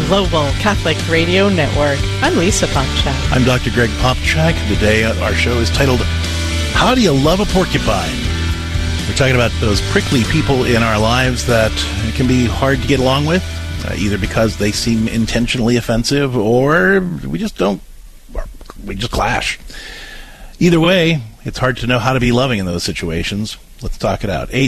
Global Catholic Radio Network. I'm Lisa Popchak. I'm Dr. Greg Popchak. Today our show is titled, How Do You Love a Porcupine? We're talking about those prickly people in our lives that can be hard to get along with, either because they seem intentionally offensive or we just clash. Either way, it's hard to know how to be loving in those situations. Let's talk it out.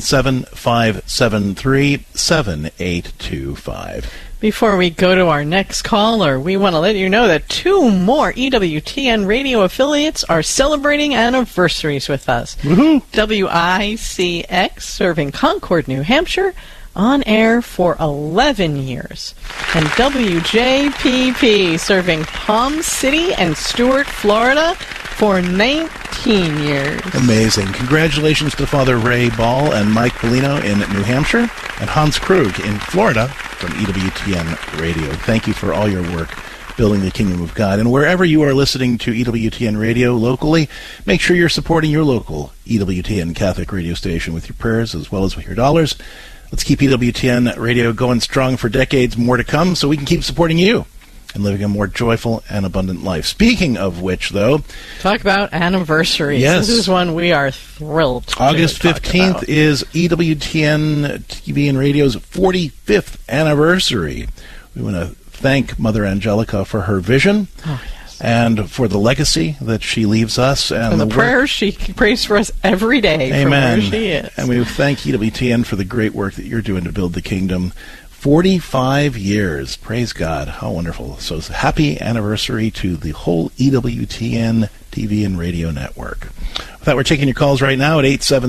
877-573-7825. Before we go to our next caller, we want to let you know that 2 more EWTN radio affiliates are celebrating anniversaries with us. Woohoo! WICX, serving Concord, New Hampshire, on air for 11 years. And WJPP, serving Palm City and Stuart, Florida, for 19 years. Amazing. Congratulations to Father Ray Ball and Mike Bellino in New Hampshire and Hans Krug in Florida from EWTN Radio. Thank you for all your work building the kingdom of God. And wherever you are listening to EWTN Radio locally, make sure you're supporting your local EWTN Catholic radio station with your prayers as well as with your dollars. Let's keep EWTN Radio going strong for decades more to come so we can keep supporting you and living a more joyful and abundant life. Speaking of which, though... Talk about anniversaries. Yes. This is one we are thrilled to August 15th about. is EWTN TV and Radio's 45th anniversary. We want to thank Mother Angelica for her vision. Oh, yes. And for the legacy that she leaves us. And the prayers she prays for us every day. Amen. From where she is. And we thank EWTN for the great work that you're doing to build the kingdom. 45 years. Praise God. How wonderful. So happy anniversary to the whole EWTN TV and radio network. With that, we're taking your calls right now at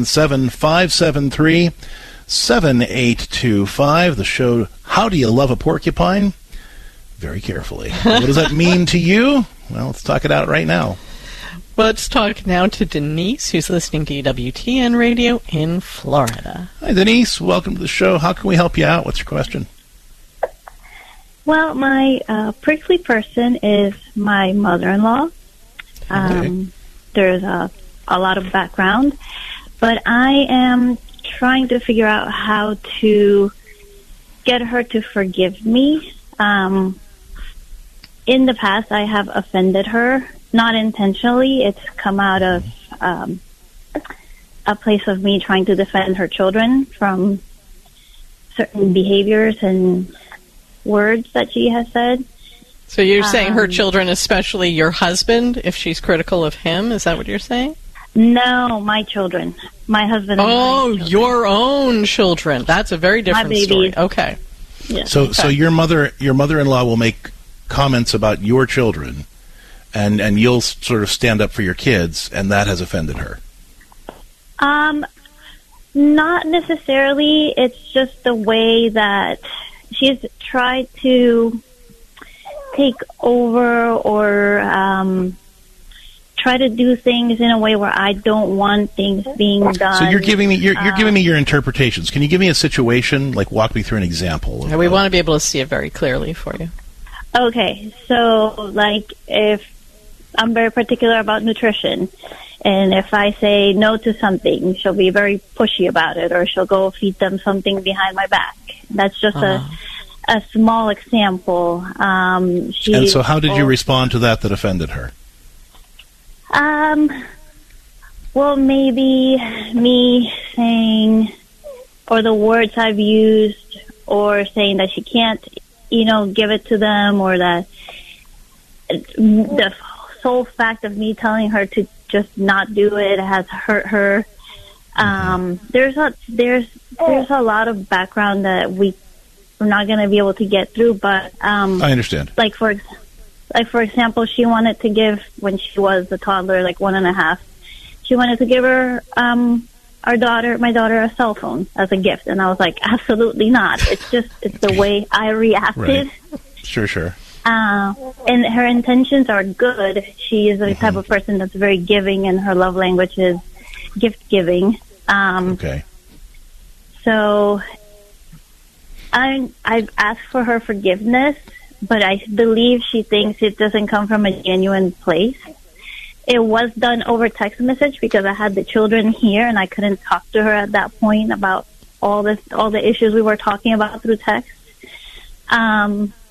877-573-7825. The show, How Do You Love a Porcupine? Very carefully. What does that mean to you? Well, let's talk it out right now. Let's talk now to Denise, who's listening to EWTN Radio in Florida. Hi, Denise. Welcome to the show. How can we help you out? What's your question? Well, my prickly person is my mother-in-law. Okay. There's a lot of background, but I am trying to figure out how to get her to forgive me. In the past, I have offended her. Not intentionally. It's come out of a place of me trying to defend her children from certain behaviors and words that she has said. So you're saying her children, especially your husband, if she's critical of him? Is that what you're saying? No, my children. My husband and Oh, my children. your own children. That's a very different story. Okay. Yes. So your mother-in-law will make comments about your children, and you'll sort of stand up for your kids, and that has offended her. Not necessarily. It's just the way that she's tried to take over or try to do things in a way where I don't want things being done. So you're giving me your interpretations. Can you give me a situation, like walk me through an example? We want to be able to see it very clearly for you. Okay, so like if I'm very particular about nutrition, and if I say no to something, she'll be very pushy about it, or she'll go feed them something behind my back. That's just a small example. And so how did you respond to that offended her? Well, maybe me saying, or the words I've used, or saying that she can't, give it to them, or that the sole fact of me telling her to just not do it has hurt her. There's a lot of background that we're not going to be able to get through, but I understand. Like for example, she wanted to give, when she was a toddler, like 1.5, she wanted to give her my daughter a cell phone as a gift, and I was like, absolutely not. It's the way I reacted. Right. Sure. And her intentions are good. She is the type of person that's very giving, and her love language is gift giving. Okay. So I've asked for her forgiveness, but I believe she thinks it doesn't come from a genuine place. It was done over text message because I had the children here and I couldn't talk to her at that point about all the issues we were talking about through text.